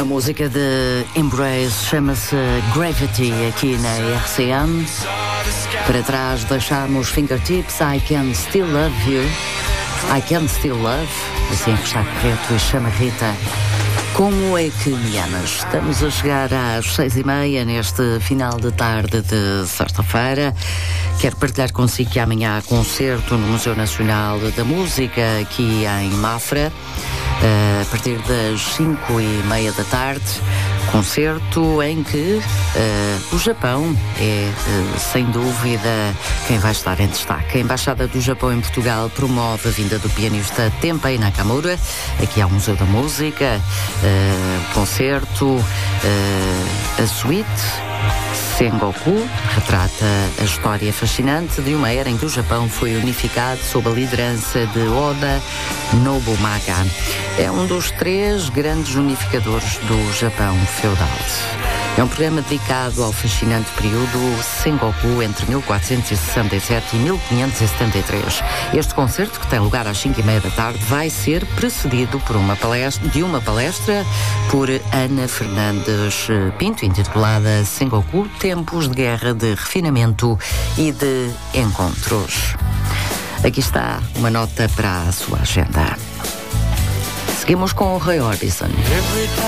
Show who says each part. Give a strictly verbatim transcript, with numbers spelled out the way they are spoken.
Speaker 1: A música de Embrace chama-se Gravity aqui na R C M. Para trás deixamos Fingertips, I Can Still Love You. I Can Still Love, assim que está correto, e chama Rita. Como é que me amas? Estamos a chegar às seis e meia neste final de tarde de sexta-feira. Quero partilhar consigo que amanhã há concerto no Museu Nacional da Música aqui em Mafra, a partir das cinco e meia da tarde. Concerto em que uh, o Japão é, uh, sem dúvida, quem vai estar em destaque. A Embaixada do Japão em Portugal promove a vinda do pianista Tenpei Nakamura aqui ao Museu da Música. Uh, concerto, uh, a suíte Sengoku retrata a história fascinante de uma era em que o Japão foi unificado sob a liderança de Oda Nobunaga. É um dos três grandes unificadores do Japão feudal. É um programa dedicado ao fascinante período Sengoku entre mil quatrocentos e sessenta e sete e mil quinhentos e setenta e três. Este concerto, que tem lugar às cinco e meia da tarde, vai ser precedido por uma palestra, de uma palestra por Ana Fernandes Pinto, intitulada Sengoku, Tempos de Guerra, de Refinamento e de Encontros. Aqui está uma nota para a sua agenda. Seguimos com o Roy Orbison.